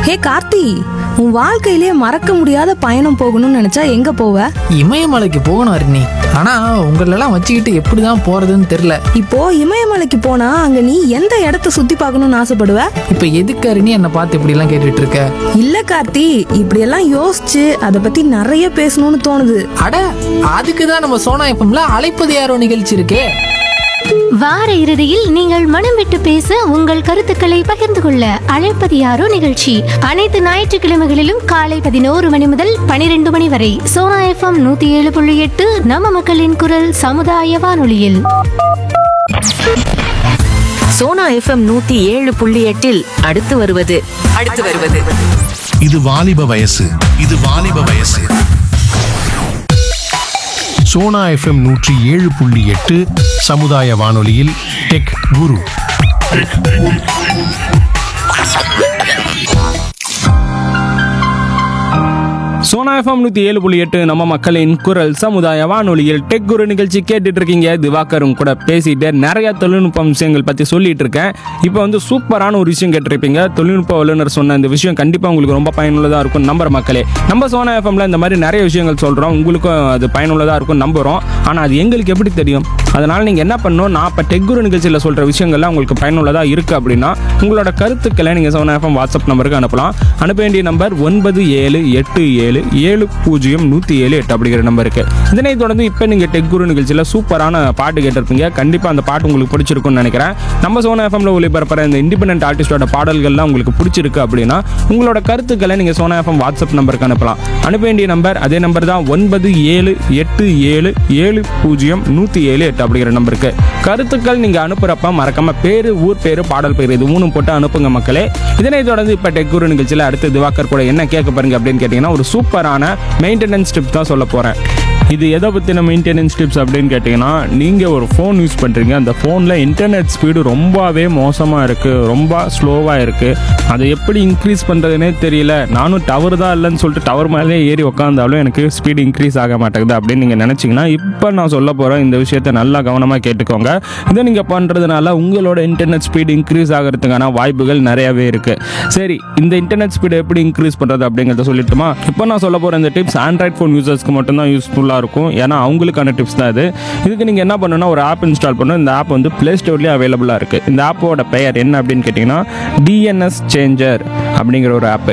ஹே கார்த்தி, உன் வாழ்க்கையிலே மறக்க முடியாத பயணம் போகணும்னு நினைச்சா எங்க போவ? இமயமலைக்கு போகணும் அருணி. ஆனா உங்களெல்லாம் வச்சுக்கிட்டு எப்படிதான் போறதுன்னு தெரியல. இப்போ இமயமலைக்கு போனா அங்க நீ எந்த இடத்த சுத்தி பார்க்கணும்னு ஆசைப்படுவ? இப்ப எதுக்கு அருணி என்னை பார்த்து இப்படி எல்லாம் கேட்டுட்டு இருக்க? இல்ல கார்த்தி, இப்படி எல்லாம் யோசிச்சு அத பத்தி நிறைய பேசணும்னு தோணுது. அட, அதுக்குதான் நம்ம சோனா எஃப்எம்ல அழைப்பது யாரோ நிகழ்ச்சி இருக்கே. வார இறுதியில் நீங்கள் மனம் விட்டு பேச உங்கள் கருத்துக்களை பகிர்ந்து கொள்ள அழைப்பது யாரோ நிகழ்ச்சி அனைத்து ஞாயிற்றுக்கிழமைகளிலும் காலை 11 மணி முதல் 12 மணி வரை சோனா எஃப்எம் 107.8 நம்ம மக்களின் குரல் சமுதாய வானொலியில். சோனா எஃப்எம் 107.8 அடுத்து வருவது இது வாலிப வயசு. சோனா எஃப்எம் 107.8 சமுதாய வானொலியில் டெக் குரு. சோனா எஃப்எம் 107.8 நம்ம மக்களின் குரல் சமுதாய வானொலியில் டெக் குரு நிகழ்ச்சி கேட்டுட்டு இருக்கீங்க. திவாகரும் கூட பேசிட்டு நிறைய தொழில்நுட்ப விஷயங்கள் பற்றி சொல்லிட்டு இருக்கேன். இப்போ வந்து சூப்பரான ஒரு விஷயம் கேட்டிருப்பீங்க. தொழில்நுட்ப வல்லுநர் சொன்ன இந்த விஷயம் கண்டிப்பாக உங்களுக்கு ரொம்ப பயனுள்ளதாக இருக்கும் நம்புற மக்களே. நம்ம சோனா எஃப்எம்ல இந்த மாதிரி நிறைய விஷயங்கள் சொல்கிறோம், உங்களுக்கும் அது பயனுள்ளதாக இருக்கும் நம்புகிறோம். ஆனால் அது எங்களுக்கு எப்படி தெரியும்? அதனால் நீங்கள் என்ன பண்ணணும், நான் இப்போ டெக் குரு நிகழ்ச்சியில் சொல்கிற விஷயங்கள்லாம் உங்களுக்கு பயனுள்ளதாக இருக்குது அப்படின்னா உங்களோட கருத்துக்களை நீங்கள் சோனா எஃப்எம் வாட்ஸ்அப் நம்பருக்கு அனுப்பலாம். அனுப்ப வேண்டிய நம்பர் 9787700107 அப்படிங்கிற நம்பருக்கு. இதனை தொடர்ந்து இப்போ நீங்கள் டெக் குரு நிகழ்ச்சியில் சூப்பரான பாட்டு கேட்டிருப்பீங்க. கண்டிப்பாக அந்த பாட்டு உங்களுக்கு பிடிச்சிருக்குன்னு நினைக்கிறேன். நம்ம சோனா எஃப்எம்ல ஒளிபரப்புற இந்த இண்டிபெண்டன்ட் ஆர்டிஸ்டோட பாடல்கள்லாம் உங்களுக்கு பிடிச்சிருக்கு அப்படின்னா உங்களோட கருத்துக்களை நீங்கள் சோனா எஃப்எம் வாட்ஸ்அப் நம்பருக்கு அனுப்பலாம். அனுப்ப வேண்டிய நம்பர் அதே நம்பர் தான் 9787700107 அப்படிங்கிற நம்பருக்கு. கருத்துக்கள் நீங்கள் அனுப்புறப்ப மறக்காம பேரு, ஊர் பேரு, பாடல் பேர் இது 3 போட்டு அனுப்புங்க மக்களே. இதனை தொடர்ந்து இப்போ டெக் குரு நிகழ்ச்சியில் அடுத்து திவாகர் கூட என்ன கேட்க பாருங்க அப்படின்னு கேட்டிங்கன்னா ஒரு சூப்பரான மெயின்டெனன்ஸ் டிப்ஸ் தான் சொல்ல போகிறேன். இது எதை பற்றின மெயின்டெனன்ஸ் டிப்ஸ் அப்படின்னு கேட்டிங்கன்னா, நீங்கள் ஒரு ஃபோன் யூஸ் பண்ணுறீங்க, அந்த ஃபோனில் இன்டர்நெட் ஸ்பீடு ரொம்பவே மோசமாக இருக்குது, ரொம்ப ஸ்லோவாக இருக்குது. அதை எப்படி இன்க்ரீஸ் பண்ணுறதுனே தெரியல. நானும் டவர் தான் இல்லைன்னு சொல்லிட்டு டவர் மேலே ஏறி உட்காந்தாலும் எனக்கு ஸ்பீடு இன்க்ரீஸ் ஆக மாட்டேங்குது அப்படின்னு நீங்கள் நினச்சிங்கன்னா இப்போ நான் சொல்ல போகிறேன் இந்த விஷயத்தை நல்லா கவனமாக கேட்டுக்கோங்க. இதை நீங்கள் பண்ணுறதுனால உங்களோட இன்டர்நெட் ஸ்பீடு இன்க்ரீஸ் ஆகிறதுக்கான வாய்ப்புகள் நிறையாவே இருக்குது. சரி, இந்த இன்டர்நெட் ஸ்பீடை எப்படி இன்க்ரீஸ் பண்ணுறது அப்படிங்கிறத சொல்லிட்டுமா? இப்போ நான் சொல்ல போகிற இந்த டிப்ஸ் ஆண்ட்ராய்ட் ஃபோன் யூசர்ஸ்க்கு மட்டும்தான் யூஸ்ஃபுல்லாக இருக்கும். ஏன்னா அவங்களுக்கான டிப்ஸ் தான் இது. இதுக்கு நீங்கள் என்ன பண்ணணும்னா ஒரு ஆப் இன்ஸ்டால் பண்ணணும். இந்த ஆப் வந்து பிளே ஸ்டோர்லேயே அவைலபிளாக இருக்குது. இந்த ஆப்போட பெயர் என்ன அப்படின்னு கேட்டிங்கன்னா டிஎன்எஸ் சேஞ்சர் அப்படிங்கிற ஒரு ஆப்பு.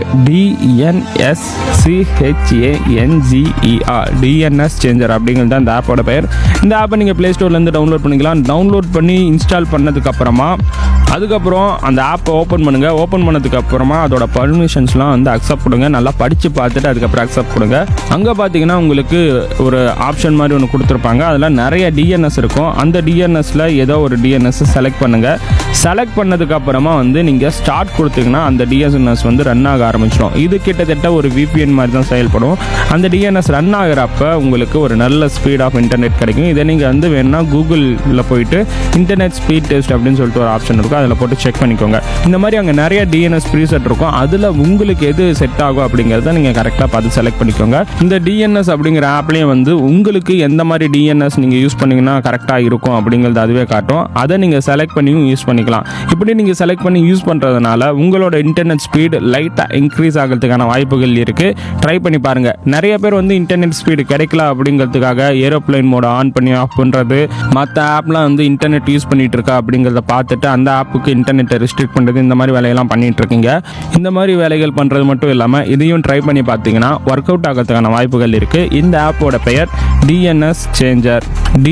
DNSCHANGER டிஎன்எஸ் சேஞ்சர் அப்படிங்கிறது தான் இந்த ஆப்போட பெயர். இந்த ஆப்பை நீங்கள் பிளே ஸ்டோர்லேருந்து டவுன்லோட் பண்ணிக்கலாம். டவுன்லோட் பண்ணி இன்ஸ்டால் பண்ணதுக்கப்புறமா அதுக்கப்புறம் அந்த ஆப்பை ஓப்பன் பண்ணுங்கள். ஓப்பன் பண்ணதுக்கப்புறமா அதோட பர்மிஷன்ஸ்லாம் வந்து அக்செப்ட் கொடுங்க. நல்லா படித்து பார்த்துட்டு அதுக்கப்புறம் அக்செப்ட் கொடுங்க. அங்கே பார்த்தீங்கன்னா உங்களுக்கு ஒரு ஆப்ஷன் மாதிரி ஒன்று கொடுத்துருப்பாங்க. அதில் நிறைய டிஎன்எஸ் இருக்கும். அந்த டிஎன்எஸில் ஏதோ ஒரு டிஎன்எஸ் செலக்ட் பண்ணுங்கள். செலக்ட் பண்ணதுக்கப்புறமா வந்து நீங்கள் ஸ்டார்ட் கொடுத்தீங்கன்னா அந்த டிஎன்எஸ் வந்து ரன் ஆக ஆரம்பிச்சிடும். இது கிட்டத்தட்ட ஒரு விபிஎன் மாதிரி தான் செயல்படும். அந்த டிஎன்எஸ் ரன் ஆகிறப்ப உங்களுக்கு ஒரு நல்ல ஸ்பீட் ஆஃப் இன்டர்நெட் கிடைக்கும். இதை நீங்கள் வந்து வேணும்னா கூகுளில் போயிட்டு இன்டர்நெட் ஸ்பீட் டெஸ்ட் அப்படின்னு சொல்லிட்டு ஒரு ஆப்ஷன் இருக்கும், அதில் போட்டு செக் பண்ணிக்கோங்க. இந்த மாதிரி அங்கே நிறைய டிஎன்எஸ் ப்ரீசெட் இருக்கும். அதில் உங்களுக்கு எது செட் ஆகும் அப்படிங்கிறத நீங்கள் கரெக்டாக பார்த்து செலக்ட் பண்ணிக்கோங்க. இந்த டிஎன்எஸ் அப்படிங்கிற ஆப்லேயே வந்து உங்களுக்கு எந்த மாதிரி டிஎன்எஸ் நீங்கள் யூஸ் பண்ணிங்கன்னா கரெக்டாக இருக்கும் அப்படிங்கிறது அதுவே காட்டும். அதை நீங்கள் செலக்ட் பண்ணியும் யூஸ் பண்ணிக்கலாம். இப்படி நீங்கள் செலக்ட் பண்ணி யூஸ் பண்ணுறதுனால உங்களோட இன்டர்நெட் ஸ்பீடு லைட்டாக இன்க்ரீஸ் ஆகிறதுக்கான வாய்ப்புகள் இருக்குது. ட்ரை பண்ணி பாருங்கள். நிறைய பேர் வந்து இன்டர்நெட் ஸ்பீடு கிடைக்கல அப்படிங்கிறதுக்காக ஏரோப்ளைன் மோட ஆன் பண்ணி ஆஃப் பண்ணுறது, மற்ற ஆப்லாம் வந்து இன்டர்நெட் யூஸ் பண்ணிட்டு இருக்கா அப்படிங்கிறத பார்த்துட்டு அந்த ஆப்புக்கு இன்டர்நெட்டை ரெஸ்ட்ரிக்ட் பண்ணுறது, இந்த மாதிரி வேலையெல்லாம் பண்ணிட்டு இருக்கீங்க. இந்த மாதிரி வேலைகள் பண்ணுறது மட்டும் இல்லாமல் இதையும் ட்ரை பண்ணி பார்த்தீங்கன்னா ஒர்க் அவுட் ஆகிறதுக்கான வாய்ப்புகள் இருக்குது. இந்த ஆப்போட பெயர் டிஎன்எஸ் சேஞ்சர்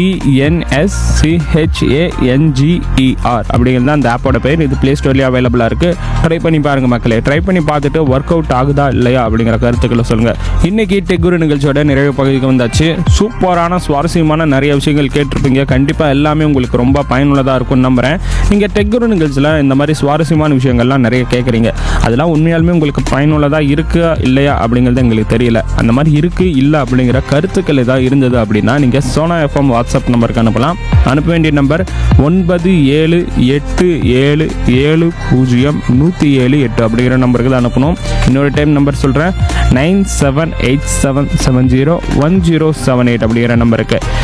DNSCHANGER அப்படிங்கிறது அந்த ஆப்போட பெயர். இது பிளே ஸ்டோர்லேயே அவைலபிளாக இருக்குது. ட்ரை பண்ணி பாருங்கள் மக்களே. ட்ரை பண்ணி பார்த்துட்டு ஒர்க் அவுட் ஆகுதா இல்லையா அப்படிங்கிற கருத்துக்களை சொல்லுங்கள். இன்றைக்கி டெக் குரு நிகழ்ச்சியோட நிறைவு பகுதிக்கு வந்தாச்சு. சூப்பரான சுவாரஸ்யமான நிறைய விஷயங்கள் கேட்டிருப்பீங்க. கண்டிப்பாக எல்லாமே உங்களுக்கு ரொம்ப பயனுள்ளதாக இருக்கும்னு நம்புகிறேன். நீங்கள் டெக் குரு நிகழ்ச்சியில் இந்த மாதிரி சுவாரஸ்யமான விஷயங்கள்லாம் நிறைய கேட்குறீங்க. அதெல்லாம் உண்மையாலுமே உங்களுக்கு பயனுள்ளதாக இருக்கா இல்லையா அப்படிங்கிறது எங்களுக்கு தெரியல. அந்த மாதிரி இருக்குது இல்லை அப்படிங்கிற கருத்துக்கள் ஏதாவது இருந்தது அப்படின்னா நீங்கள் சோனா எஃப்எம் வாட்ஸ்அப் நம்பருக்கு அனுப்பலாம். அனுப்ப வேண்டிய நம்பர் 9787700107 அப்படிங்கிற நம்பருக்கு தான் அனுப்பணும். இன்னொரு டைம் நம்பர் சொல்கிறேன், 9787701078 அப்படிங்கிற நம்பருக்கு.